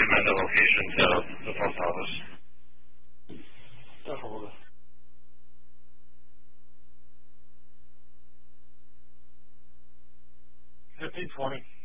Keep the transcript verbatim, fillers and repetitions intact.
recommend a location to the post office. Definitely. Fifteen twenty.